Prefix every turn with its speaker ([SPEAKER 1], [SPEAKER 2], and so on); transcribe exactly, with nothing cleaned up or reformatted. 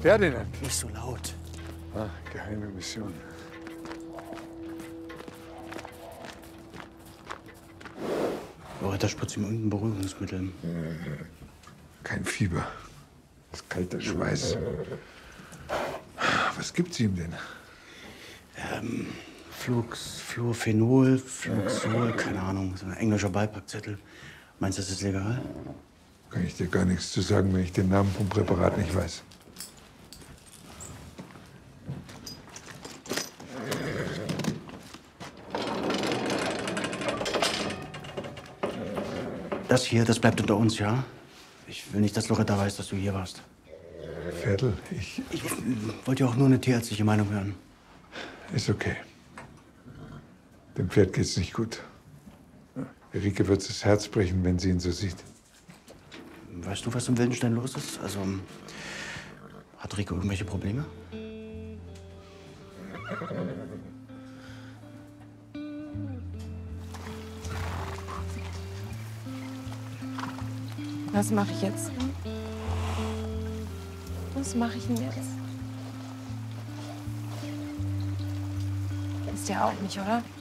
[SPEAKER 1] Ferdinand.
[SPEAKER 2] Nicht so laut.
[SPEAKER 1] Ah, geheime Mission.
[SPEAKER 2] Loretta spritzt ihm irgendein Beruhigungsmittel.
[SPEAKER 1] Kein Fieber. Das ist kalter Schweiß. Was gibt's ihm denn?
[SPEAKER 2] Ähm, Flux, Fluorphenol, Fluxol, keine Ahnung. So ein englischer Beipackzettel. Meinst du, das ist legal?
[SPEAKER 1] Kann ich dir gar nichts zu sagen, wenn ich den Namen vom Präparat nicht weiß.
[SPEAKER 2] Das hier, das bleibt unter uns, ja? Ich will nicht, dass Loretta weiß, dass du hier warst.
[SPEAKER 1] Ferdl, ich...
[SPEAKER 2] Ich wollte ja auch nur eine tierärztliche Meinung hören.
[SPEAKER 1] Ist okay. Dem Pferd geht's nicht gut. Erike wird das Herz brechen, wenn sie ihn so sieht.
[SPEAKER 2] Weißt du, was im Wildenstein los ist? Also, hat Rico irgendwelche Probleme?
[SPEAKER 3] Was mache ich jetzt? Was mache ich denn jetzt? Ist ja auch nicht, oder?